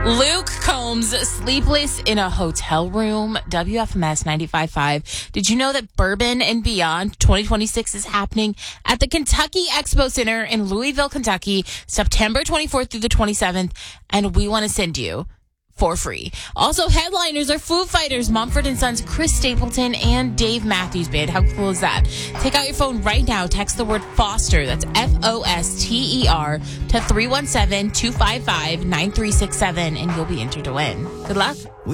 Luke Combs, sleepless in a hotel room, WFMS 95.5. Did you know that Bourbon and Beyond 2026 is happening at the Kentucky Expo Center in Louisville, Kentucky, September 24th through the 27th, and we want to send you for free. Also, headliners are Foo Fighters, Mumford & Sons, Chris Stapleton, and Dave Matthews Band. How cool is that? Take out your phone right now. Text the word Foster, that's Foster, to 317-255-9367, and you'll be entered to win. Good luck.